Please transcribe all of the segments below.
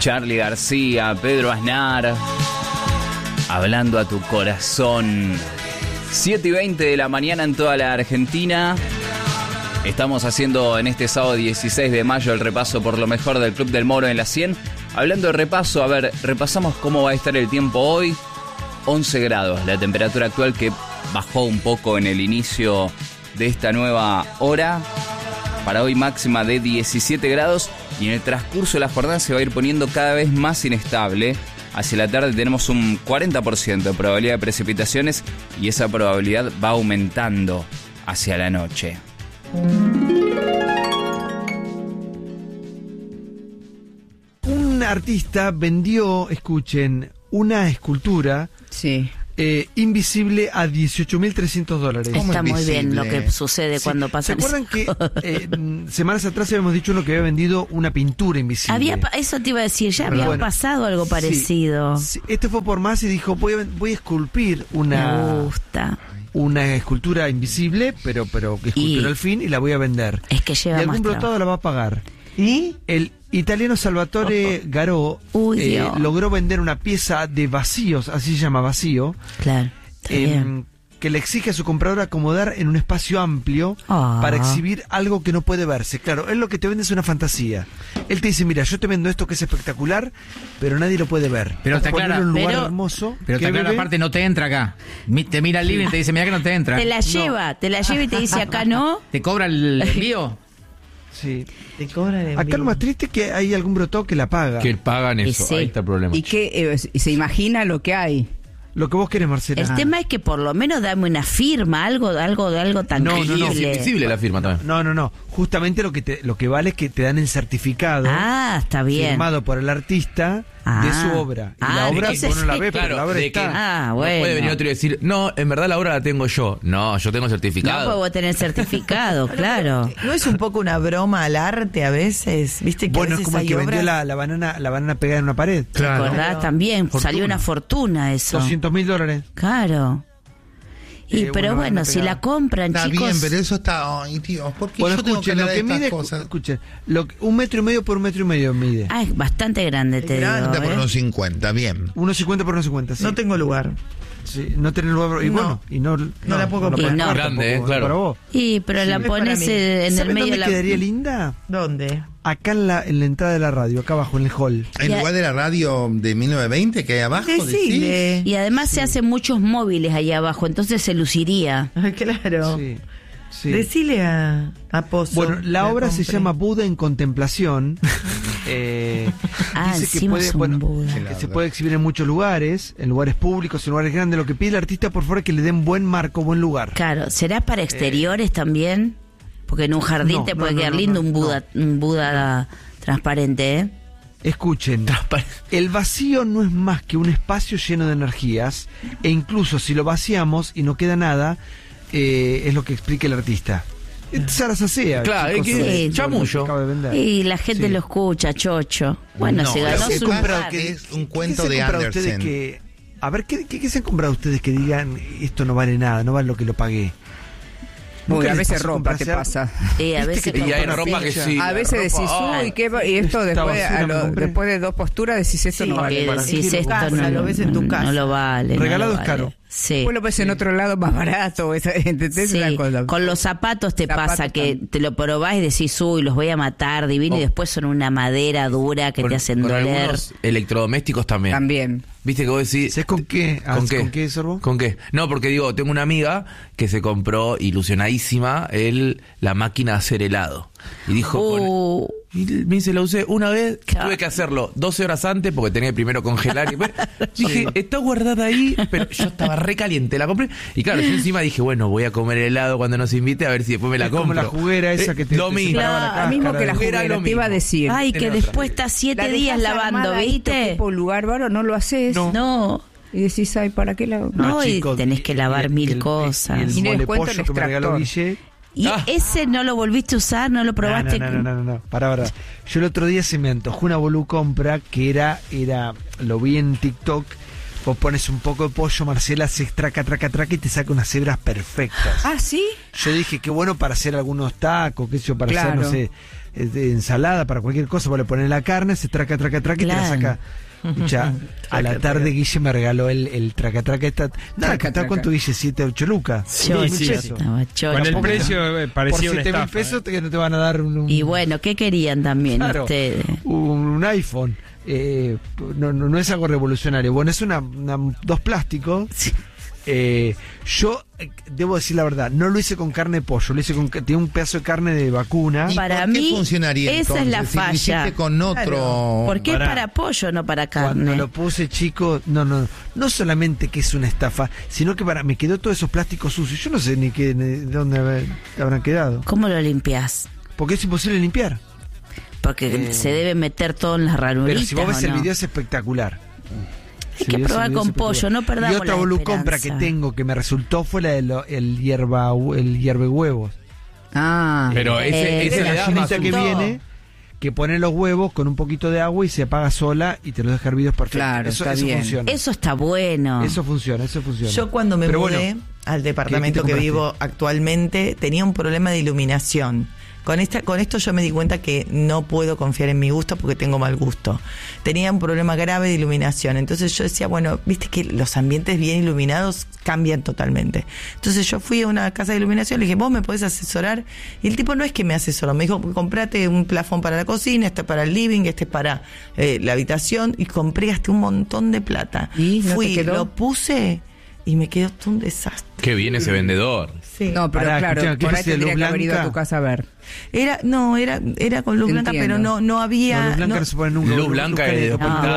Charly García, Pedro Aznar, hablando a tu corazón. 7:20 de la mañana en toda la Argentina. Estamos haciendo en este sábado 16 de mayo el repaso por lo mejor del Club del Moro en la 100. Hablando de repaso, a ver, repasamos cómo va a estar el tiempo hoy. 11 grados, la temperatura actual que bajó un poco en el inicio de esta nueva hora. Para hoy máxima de 17 grados y en el transcurso de la jornada se va a ir poniendo cada vez más inestable. Hacia la tarde tenemos un 40% de probabilidad de precipitaciones y esa probabilidad va aumentando hacia la noche. Un artista vendió, escuchen, una escultura invisible a $18.300. Está muy bien lo que sucede cuando pasa. ¿Se acuerdan que semanas atrás habíamos dicho uno que había vendido una pintura invisible? Eso te iba a decir, ya había pasado algo parecido. Sí, este fue por más y dijo, voy a esculpir una escultura invisible, pero que escultura al fin, y la voy a vender. Es que lleva y algún más brotado la va a pagar. ¿Y? El italiano Salvatore Garò logró vender una pieza de vacíos, así se llama, vacío, que le exige a su comprador acomodar en un espacio amplio para exhibir algo que no puede verse. Claro, él lo que te vende es una fantasía. Él te dice, mira, yo te vendo esto que es espectacular, pero nadie lo puede ver. Pero está claro, un lugar hermoso. Pero está claro, aparte no te entra acá. Te mira el living y te dice, mira que no te entra. Te la lleva y te dice, acá no. ¿Te cobra el envío? Sí. Te cobran el acá lo más triste es que hay algún brotado que la paga. Que pagan eso, ahí está el problema. Y que se imagina lo que hay. Lo que vos querés, Marcela. El tema es que por lo menos dame una firma, algo tangible. No, es invisible la firma también. No. Justamente lo que vale es que te dan el certificado. Está bien. Firmado por el artista de su obra. Y la obra vos no la ves, pero la obra está. Bueno. No puede venir otro y decir, no, en verdad la obra la tengo yo. No, yo tengo certificado. No puedo tener certificado, claro. ¿No es un poco una broma al arte a veces? ¿Viste que bueno, a veces es como el que vendió la banana pegada en una pared. Claro. ¿Recordás? También salió una fortuna eso. $200.000. Claro. Pero bueno, si la compran, está chicos. Está bien, pero eso está... Ay, tío, ¿por qué yo tengo que lo hablar que de mide, estas cosas? Escuchen, 1,5 metros por 1,5 metros mide. Es bastante grande, te digo. 50 por 1,50, bien. 1,50 por 1,50, sí. No tengo lugar. Sí, no tenés lugar. Y bueno, no la puedo comprar. No. Grande, claro. Para vos. Pero la pones en el medio de la... ¿Dónde quedaría linda? ¿Dónde? Acá en la entrada de la radio, acá abajo en el hall. ¿En lugar de la radio de 1920 que hay abajo? Sí. Y además se hacen muchos móviles ahí abajo, entonces se luciría. Claro. Sí. Decile a Pozo. Bueno, la obra se llama Buda en Contemplación. Dice que se puede exhibir en muchos lugares, en lugares públicos, en lugares grandes. Lo que pide el artista, por favor, es que le den buen marco, buen lugar. Claro, ¿será para exteriores también? Porque en un jardín te puede quedar lindo un Buda transparente, ¿eh? Escuchen, el vacío no es más que un espacio lleno de energías, e incluso si lo vaciamos y no queda nada, es lo que explica el artista. Sarasacea. Claro, es que chamullo. Y la gente lo escucha, chocho. Bueno, se ganó su lugar. Que es un cuento de Andersen. A ver, ¿qué se han comprado ustedes que digan esto no vale nada, no vale lo que lo pagué? Uy, a veces ropa te pasa. A veces y hay ropa que sí. A veces decís, y esto después de dos posturas decís, esto no vale. Decís, esto no lo ves en tu casa. No lo vale. Regalado es caro. Sí. Vos lo ves en otro lado más barato. Con los zapatos pasa que te lo probás y decís, uy, los voy a matar, divino, y después son una madera dura que te hacen doler. Algunos electrodomésticos también. ¿Viste que vos decís? ¿Sabes con qué? ¿Con qué, Sorbo? ¿Con qué? No, porque digo, tengo una amiga que se compró, ilusionadísima, la máquina de hacer helado. Y dijo, y me dice, la usé una vez, tuve que hacerlo 12 horas antes porque tenía que primero congelar. Y después, dije, está guardada ahí, pero yo estaba re caliente, la compré. Y claro, yo encima dije, bueno, voy a comer helado cuando nos invite a ver si después me la compro. Como la juguera esa que te separaba la cáscara. Mismo que la juguera, te iba a decir. Ay, que después estás 7 días lavando, ¿viste? Tipo lugar, varo, no lo haces. No. Y decís, ay, ¿para qué la...? No, chico, y tenés que lavar mil cosas. Y el mole pollo que me regaló Guille. ¿Y ese no lo volviste a usar? ¿No lo probaste? No. Para. Yo el otro día se me antojó una volucompra que era, lo vi en TikTok. Vos pones un poco de pollo, Marcela, haces traca y te saca unas hebras perfectas. ¿Ah, sí? Yo dije, qué bueno para hacer algunos tacos, qué sé yo, para hacer, no sé, ensalada, para cualquier cosa, vos le pones la carne, se traca y te la saca. Ya, a la tarde Guille me regaló el traca. ¿Cuánto Guille? 7, 8 lucas. Sí. Con el precio parecía por una 7.000 pesos que no te van a dar un... Y bueno, ¿qué querían también claro, ustedes? Un iPhone. No es algo revolucionario. Bueno, es dos plásticos. Sí. Yo debo decir la verdad, no lo hice con carne de pollo, lo hice tiene un pedazo de carne de vacuna. ¿Y para mí funcionaría esa entonces? Es la falla. Si con otro... Claro. Porque es para pollo, no para carne. Cuando lo puse chico, no solamente que es una estafa, sino que me quedó todos esos plásticos sucios. Yo no sé ni de dónde habrán quedado. ¿Cómo lo limpias? Porque es imposible limpiar. Porque se debe meter todo en las ranuritas. Pero si vos ves el video es espectacular. Hay que probar con pollo, no perdamos la esperanza. Y otra volucompra que tengo que me resultó fue la del hierve huevos. Pero ese es la gallinita que viene, que pone los huevos con un poquito de agua y se apaga sola y te los deja hervidos perfectos. Claro, eso bien. Funciona. Eso está bueno. Eso funciona. Yo cuando me mudé al departamento que vivo actualmente tenía un problema de iluminación. Con esto yo me di cuenta que no puedo confiar en mi gusto porque tengo mal gusto. Tenía un problema grave de iluminación. Entonces yo decía, bueno, viste que los ambientes bien iluminados cambian totalmente. Entonces yo fui a una casa de iluminación, le dije, ¿vos me podés asesorar? Y el tipo no es que me asesoró, me dijo, comprate un plafón para la cocina, este para el living, este para la habitación. Y compré hasta un montón de plata. ¿Y fui, lo puse y me quedó todo un desastre. Qué bien ese vendedor. Sí. No, pero claro, por ahí tendría que haber ido a tu casa a ver. Era con luz blanca, pero no había... luz blanca no se pone nunca. Luz blanca es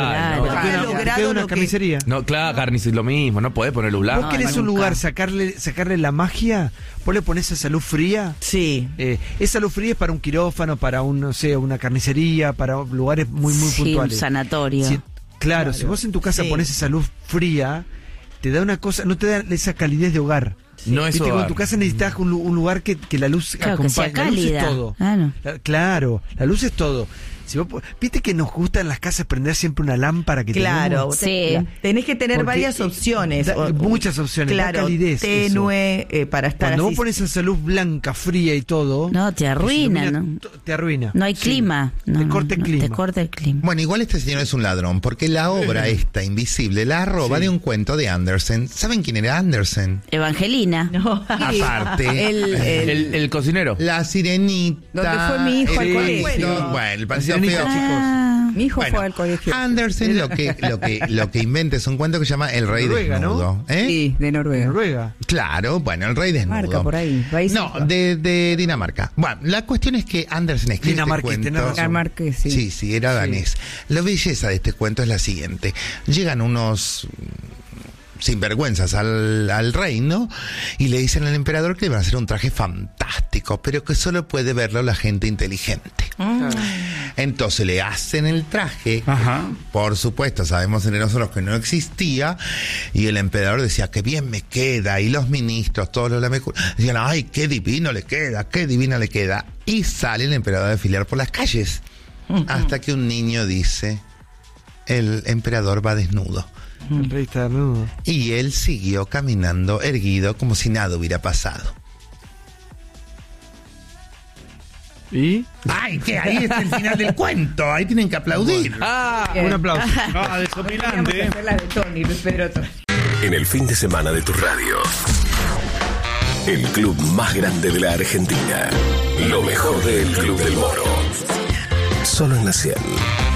logrado una carnicería. No, claro, carnicería es lo mismo, no podés poner luz blanca. ¿Vos querés un lugar, sacarle la magia? ¿Vos le ponés esa luz fría? Sí. Esa luz fría es para un quirófano, para una carnicería, para lugares muy puntuales. Un sanatorio. Claro, si vos en tu casa ponés esa luz fría, te da una cosa, no te da esa calidez de hogar. No es en tu casa necesitas un lugar que la luz acompañe. La luz es todo. Claro, la luz es todo. Si vos, viste que nos gusta en las casas prender siempre una lámpara que tenés que tener varias opciones. Muchas opciones. Claro, calidez, tenue, para estar cuando así. vos pones esa luz blanca, fría y todo... No, te arruina, ¿no? Te arruina. No hay clima. Te corta el clima. Bueno, igual este señor es un ladrón, porque la obra esta, Invisible, la roba de un cuento de Andersen. ¿Saben quién era Andersen? Evangelina. No. Aparte. El cocinero. La Sirenita. Donde fue mi hijo al colegio. Bueno, el paseo Chicos. Mi hijo fue al colegio. Andersen lo que inventa es un cuento que se llama El Rey Noruega, Desnudo. ¿no? Sí, de Noruega. Claro, bueno, El Rey Desnudo. Marca por ahí. De Dinamarca. Bueno, la cuestión es que Andersen escribe este cuento. Dinamarca, sí. Sí, era danés. La belleza de este cuento es la siguiente. Llegan unos sinvergüenzas al reino y le dicen al emperador que le van a hacer un traje fantástico, pero que solo puede verlo la gente inteligente. Entonces le hacen el traje. Por supuesto, sabemos entre nosotros que no existía, y el emperador decía, qué bien me queda, y los ministros, todos los lamecuras, decían, ay, qué divino le queda, qué divina le queda. Y sale el emperador a desfilar por las calles, hasta que un niño dice, el emperador va desnudo. El rey está desnudo. Y él siguió caminando erguido como si nada hubiera pasado. ¿Y? ¡Ay, que ahí está el final del cuento! Ahí tienen que aplaudir. Un aplauso. Desopilante. La de Tony, Luis Pedro Tony. En el fin de semana de tu radio. El club más grande de la Argentina. Lo mejor del Club del Moro. Solo en la 100.